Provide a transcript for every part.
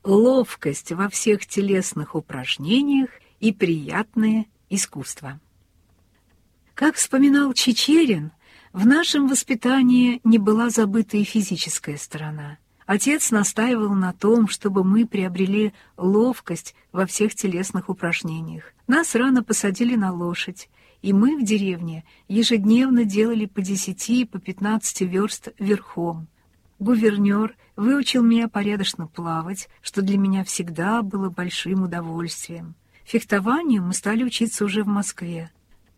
ловкость во всех телесных упражнениях и приятное искусство. Как вспоминал Чичерин, в нашем воспитании не была забыта и физическая сторона. Отец настаивал на том, чтобы мы приобрели ловкость во всех телесных упражнениях. Нас рано посадили на лошадь, и мы в деревне ежедневно делали по 10 и по 15 верст верхом. Гувернер выучил меня порядочно плавать, что для меня всегда было большим удовольствием. Фехтованию мы стали учиться уже в Москве.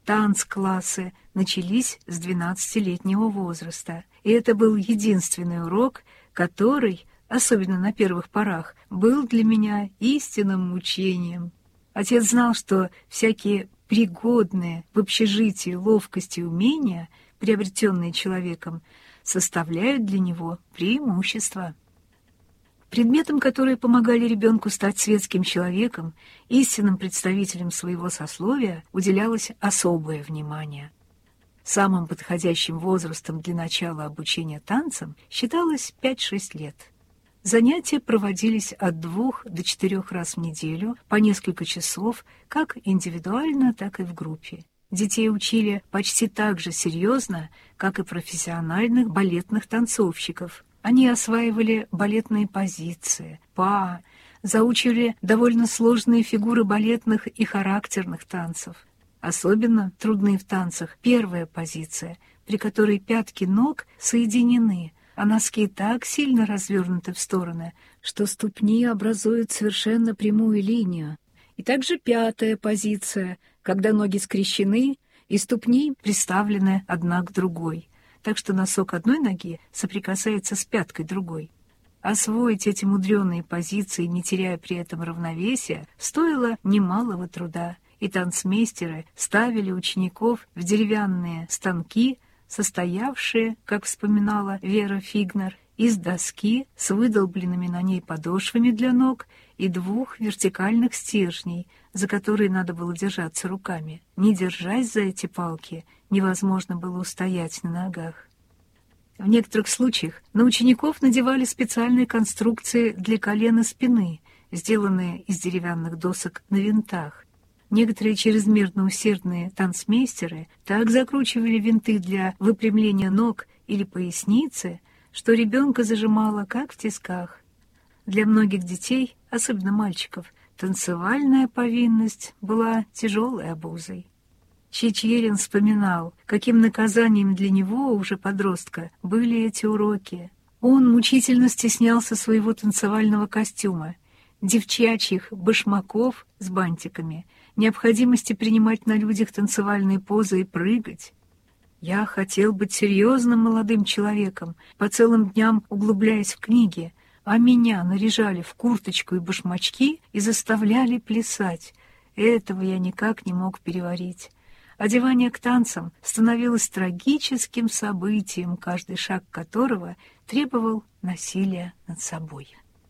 Танцклассы начались с 12-летнего возраста, и это был единственный урок, который, особенно на первых порах, был для меня истинным мучением. Отец знал, что всякие пригодные в общежитии ловкости и умения, приобретенные человеком, составляют для него преимущество. Предметам, которые помогали ребенку стать светским человеком, истинным представителем своего сословия, уделялось особое внимание. Самым подходящим возрастом для начала обучения танцам считалось 5-6 лет. Занятия проводились от 2 до 4 раз в неделю, по несколько часов, как индивидуально, так и в группе. Детей учили почти так же серьезно, как и профессиональных балетных танцовщиков. Они осваивали балетные позиции, па, заучивали довольно сложные фигуры балетных и характерных танцев. Особенно трудные в танцах первая позиция, при которой пятки ног соединены, а носки так сильно развернуты в стороны, что ступни образуют совершенно прямую линию. И также пятая позиция, когда ноги скрещены и ступни приставлены одна к другой, так что носок одной ноги соприкасается с пяткой другой. Освоить эти мудреные позиции, не теряя при этом равновесия, стоило немалого труда, и танцмейстеры ставили учеников в деревянные станки, состоявшие, как вспоминала Вера Фигнер, из доски с выдолбленными на ней подошвами для ног и 2 вертикальных стержней, за которые надо было держаться руками. Не держась за эти палки, невозможно было устоять на ногах. В некоторых случаях на учеников надевали специальные конструкции для колен и спины, сделанные из деревянных досок на винтах. Некоторые чрезмерно усердные танцмейстеры так закручивали винты для выпрямления ног или поясницы, что ребенка зажимало, как в тисках. Для многих детей, особенно мальчиков, танцевальная повинность была тяжелой обузой. Чичерин вспоминал, каким наказанием для него, уже подростка, были эти уроки. Он мучительно стеснялся своего танцевального костюма, девчачьих башмаков с бантиками, необходимости принимать на людях танцевальные позы и прыгать. Я хотел быть серьезным молодым человеком, по целым дням углубляясь в книги, а меня наряжали в курточку и башмачки и заставляли плясать. Этого я никак не мог переварить. Одевание к танцам становилось трагическим событием, каждый шаг которого требовал насилия над собой.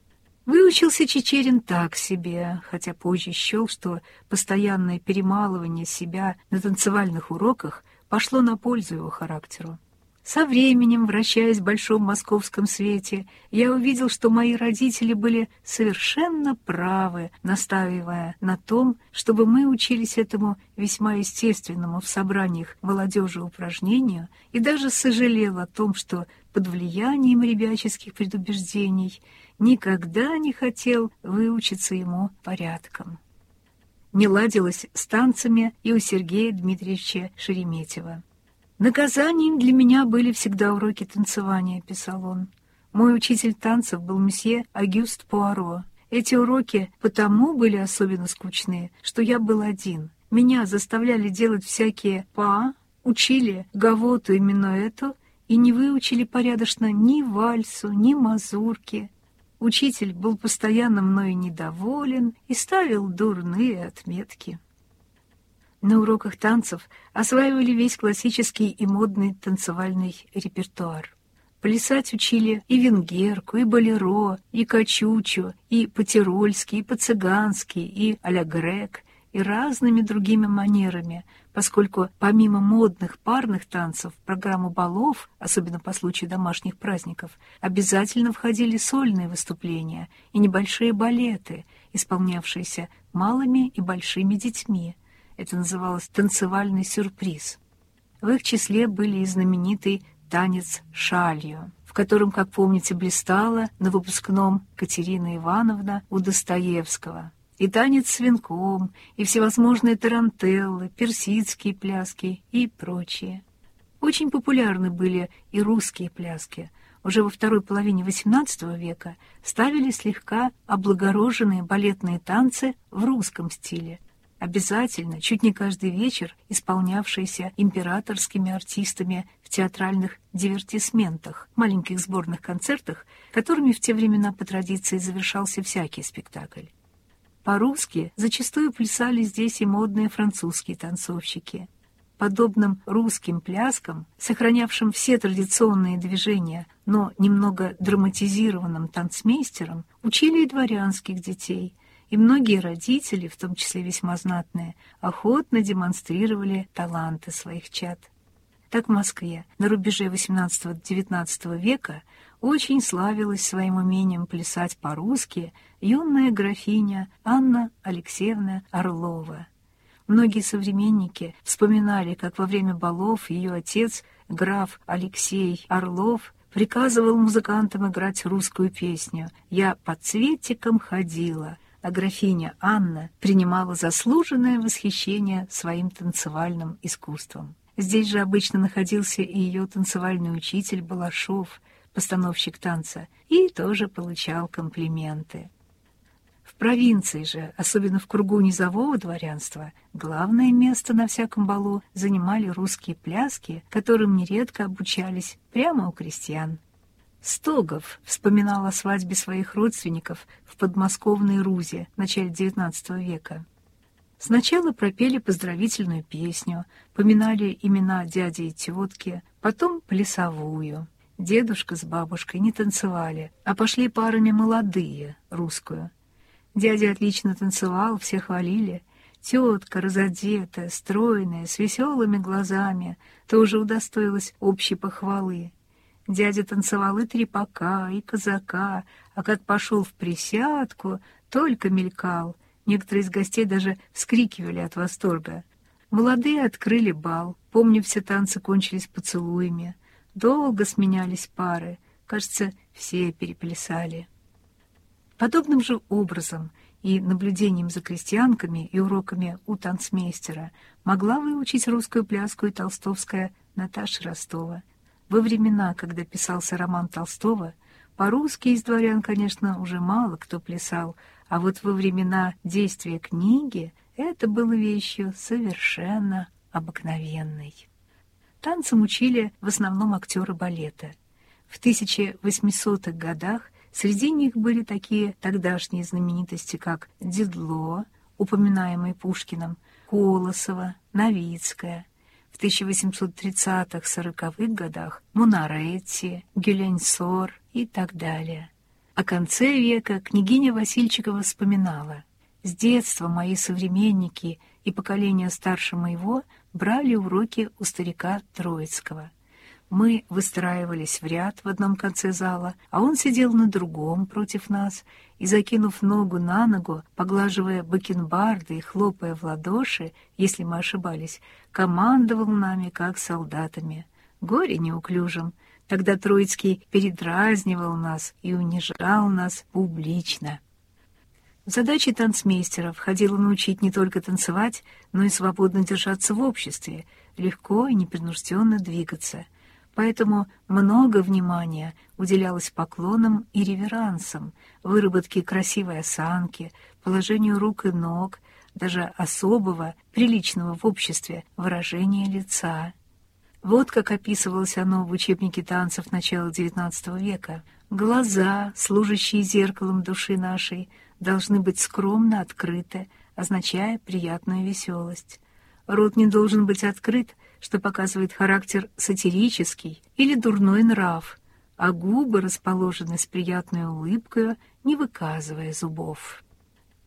Выучился Чичерин так себе, хотя позже счел, что постоянное перемалывание себя на танцевальных уроках пошло на пользу его характеру. Со временем, вращаясь в большом московском свете, я увидел, что мои родители были совершенно правы, настаивая на том, чтобы мы учились этому весьма естественному в собраниях молодежи упражнению, и даже сожалел о том, что под влиянием ребяческих предубеждений никогда не хотел выучиться ему порядком. Не ладилось с танцами и у Сергея Дмитриевича Шереметьева. «Наказанием для меня были всегда уроки танцевания», — писал он. «Мой учитель танцев был месье Агюст Пуаро. Эти уроки потому были особенно скучные, что я был один. Меня заставляли делать всякие па, учили гавоту и минуэту и не выучили порядочно ни вальсу, ни мазурки. Учитель был постоянно мною недоволен и ставил дурные отметки». На уроках танцев осваивали весь классический и модный танцевальный репертуар. Плясать учили и венгерку, и болеро, и качучу, и по-тирольски, и по-цыгански, и а-ля грек, и разными другими манерами, поскольку помимо модных парных танцев в программу балов, особенно по случаю домашних праздников, обязательно входили сольные выступления и небольшие балеты, исполнявшиеся малыми и большими детьми. Это называлось «танцевальный сюрприз». В их числе были и знаменитый танец шалью, в котором, как помните, блистала на выпускном Катерина Ивановна у Достоевского, и танец с венком, и всевозможные тарантеллы, персидские пляски и прочие. Очень популярны были и русские пляски. Уже во второй половине XVIII века ставили слегка облагороженные балетные танцы в русском стиле, обязательно, чуть не каждый вечер, исполнявшиеся императорскими артистами в театральных дивертисментах, маленьких сборных концертах, которыми в те времена по традиции завершался всякий спектакль. По-русски зачастую плясали здесь и модные французские танцовщики. Подобным русским пляскам, сохранявшим все традиционные движения, но немного драматизированным танцмейстером, учили и дворянских детей, и многие родители, в том числе весьма знатные, охотно демонстрировали таланты своих чад. Так в Москве на рубеже XVIII-XIX века очень славилась своим умением плясать по-русски юная графиня Анна Алексеевна Орлова. Многие современники вспоминали, как во время балов ее отец, граф Алексей Орлов, приказывал музыкантам играть русскую песню «Я по цветикам ходила», а графиня Анна принимала заслуженное восхищение своим танцевальным искусством. Здесь же обычно находился и ее танцевальный учитель Балашов, постановщик танца, и тоже получал комплименты. В провинции же, особенно в кругу низового дворянства, главное место на всяком балу занимали русские пляски, которым нередко обучались прямо у крестьян. Стогов вспоминал о свадьбе своих родственников в подмосковной Рузе в начале XIX века. Сначала пропели поздравительную песню, поминали имена дяди и тетки, потом плясовую. Дедушка с бабушкой не танцевали, а пошли парами молодые, русскую. Дядя отлично танцевал, все хвалили. Тетка, разодетая, стройная, с веселыми глазами, тоже удостоилась общей похвалы. Дядя танцевал и трепака, и казака, а как пошел в присядку, только мелькал. Некоторые из гостей даже вскрикивали от восторга. Молодые открыли бал, помню, все танцы кончились поцелуями. Долго сменялись пары, кажется, все переплясали. Подобным же образом и наблюдением за крестьянками и уроками у танцмейстера могла выучить русскую пляску и толстовская Наташа Ростова. Во времена, когда писался роман Толстого, по-русски из дворян, конечно, уже мало кто плясал, а вот во времена действия книги это было вещью совершенно обыкновенной. Танцам учили в основном актеры балета. В 1800-х годах среди них были такие тогдашние знаменитости, как Дидло, упоминаемый Пушкиным, Колосова, Новицкая. В 1830-40-х годах Монаретти, Гюльенсор и так далее. О конце века княгиня Васильчикова вспоминала: «С детства мои современники и поколение старше моего брали уроки у старика Троицкого. Мы выстраивались в ряд в одном конце зала, а он сидел на другом против нас и, закинув ногу на ногу, поглаживая бакенбарды и хлопая в ладоши, если мы ошибались, командовал нами, как солдатами. Горе неуклюжим. Тогда Троицкий передразнивал нас и унижал нас публично». В задачи танцмейстера входило научить не только танцевать, но и свободно держаться в обществе, легко и непринужденно двигаться. Поэтому много внимания уделялось поклонам и реверансам, выработке красивой осанки, положению рук и ног, даже особого, приличного в обществе выражения лица. Вот как описывалось оно в учебнике танцев начала XIX века. «Глаза, служащие зеркалом души нашей, должны быть скромно открыты, означая приятную веселость. Рот не должен быть открыт, что показывает характер сатирический или дурной нрав, а губы расположены с приятной улыбкой, не выказывая зубов».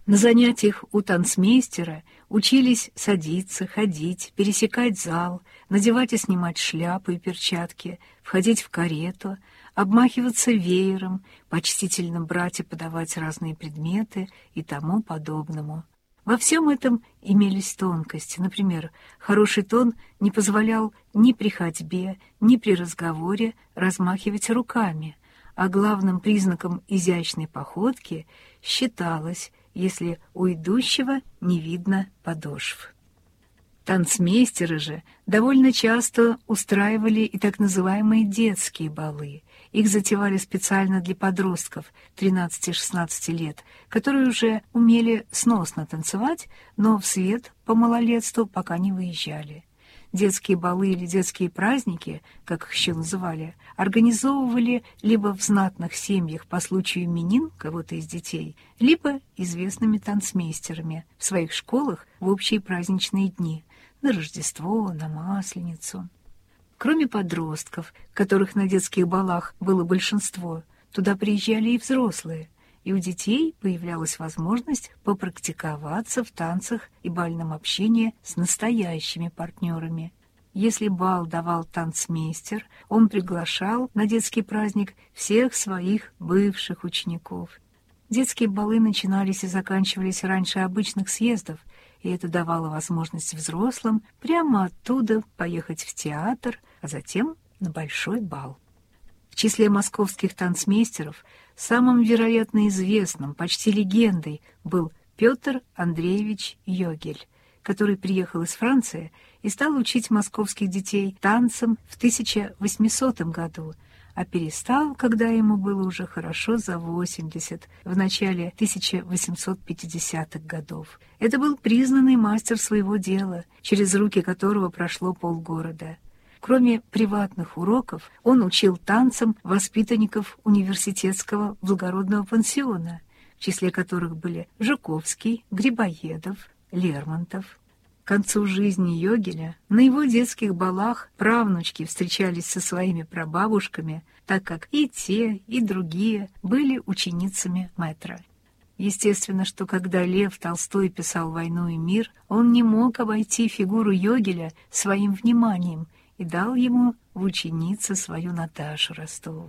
На занятиях у танцмейстера учились садиться, ходить, пересекать зал, надевать и снимать шляпы и перчатки, входить в карету, обмахиваться веером, почтительно брать и подавать разные предметы и тому подобному. Во всем этом имелись тонкости. Например, хороший тон не позволял ни при ходьбе, ни при разговоре размахивать руками, а главным признаком изящной походки считалось, если у идущего не видно подошв. Танцмейстеры же довольно часто устраивали и так называемые детские балы. Их затевали специально для подростков 13-16 лет, которые уже умели сносно танцевать, но в свет по малолетству пока не выезжали. Детские балы или детские праздники, как их еще называли, организовывали либо в знатных семьях по случаю именин кого-то из детей, либо известными танцмейстерами в своих школах в общие праздничные дни, на Рождество, на Масленицу. Кроме подростков, которых на детских балах было большинство, туда приезжали и взрослые, и у детей появлялась возможность попрактиковаться в танцах и бальном общении с настоящими партнерами. Если бал давал танцмейстер, он приглашал на детский праздник всех своих бывших учеников. Детские балы начинались и заканчивались раньше обычных съездов, и это давало возможность взрослым прямо оттуда поехать в театр, а затем на большой бал. В числе московских танцмейстеров самым, вероятно, известным, почти легендой, был Петр Андреевич Йогель, который приехал из Франции и стал учить московских детей танцам в 1800 году, а перестал, когда ему было уже хорошо за 80, в начале 1850-х годов. Это был признанный мастер своего дела, через руки которого прошло полгорода. Кроме приватных уроков, он учил танцам воспитанников университетского благородного пансиона, в числе которых были Жуковский, Грибоедов, Лермонтов. К концу жизни Йогеля на его детских балах правнучки встречались со своими прабабушками, так как и те, и другие были ученицами мэтра. Естественно, что когда Лев Толстой писал «Войну и мир», он не мог обойти фигуру Йогеля своим вниманием и дал ему в ученицы свою Наташу Ростову.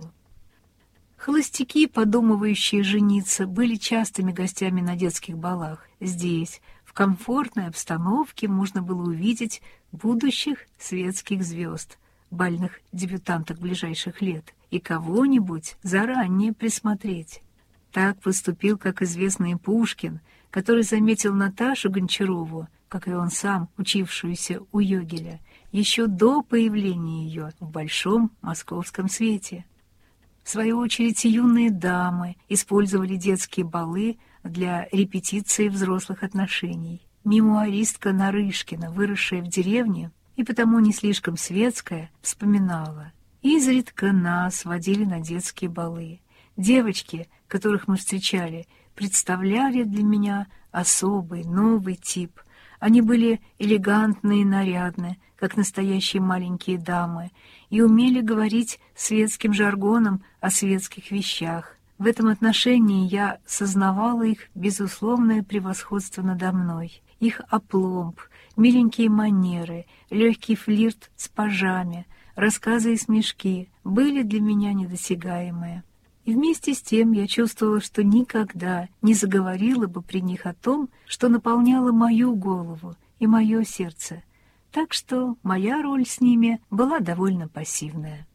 Холостяки, подумывающие жениться, были частыми гостями на детских балах. Здесь, в комфортной обстановке, можно было увидеть будущих светских звезд, бальных дебютанток ближайших лет, и кого-нибудь заранее присмотреть. Так поступил, как известно, и Пушкин, который заметил Наташу Гончарову, как и он сам, учившуюся у Йогеля, еще до появления ее в большом московском свете. В свою очередь, юные дамы использовали детские балы для репетиции взрослых отношений. Мемуаристка Нарышкина, выросшая в деревне и потому не слишком светская, вспоминала: «Изредка нас водили на детские балы. Девочки, которых мы встречали, представляли для меня особый, новый тип. Они были элегантны и нарядны, как настоящие маленькие дамы, и умели говорить светским жаргоном о светских вещах. В этом отношении я сознавала их безусловное превосходство надо мной. Их опломб, миленькие манеры, легкий флирт с пажами, рассказы и смешки были для меня недосягаемые. И вместе с тем я чувствовала, что никогда не заговорила бы при них о том, что наполняло мою голову и мое сердце. Так что моя роль с ними была довольно пассивная».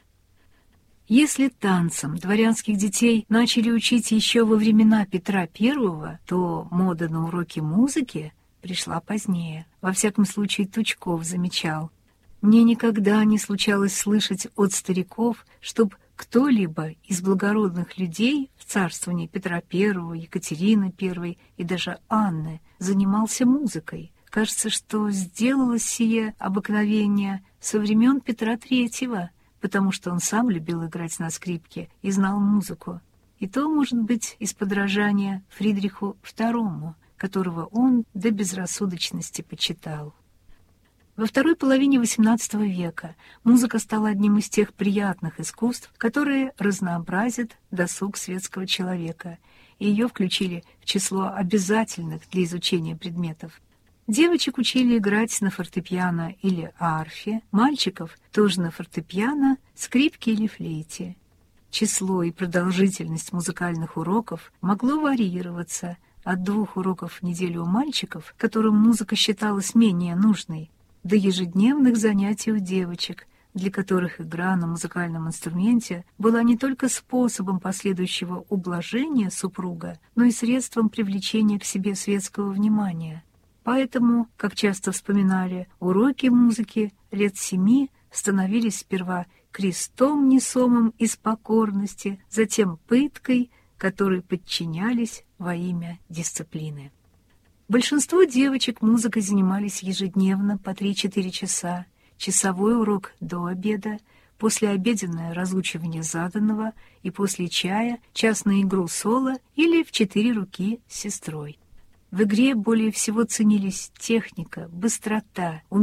Если танцам дворянских детей начали учить еще во времена Петра I, то мода на уроки музыки пришла позднее. Во всяком случае, Тучков замечал: «Мне никогда не случалось слышать от стариков, чтоб кто-либо из благородных людей в царствовании Петра I, Екатерины I и даже Анны занимался музыкой. Кажется, что сделалось сие обыкновение со времен Петра III, потому что он сам любил играть на скрипке и знал музыку. И то, может быть, из подражания Фридриху II, которого он до безрассудочности почитал». Во второй половине XVIII века музыка стала одним из тех приятных искусств, которые разнообразят досуг светского человека, и ее включили в число обязательных для изучения предметов. Девочек учили играть на фортепиано или арфе, мальчиков тоже на фортепиано, скрипке или флейте. Число и продолжительность музыкальных уроков могло варьироваться от 2 уроков в неделю у мальчиков, которым музыка считалась менее нужной, до ежедневных занятий у девочек, для которых игра на музыкальном инструменте была не только способом последующего ублажения супруга, но и средством привлечения к себе светского внимания. Поэтому, как часто вспоминали, уроки музыки лет 7 становились сперва крестом несомым из покорности, затем пыткой, которой подчинялись во имя дисциплины. Большинство девочек музыкой занимались ежедневно по 3-4 часа, часовой урок до обеда, послеобеденное разучивание заданного и после чая час на игру соло или в 4 руки с сестрой. В игре более всего ценились техника, быстрота,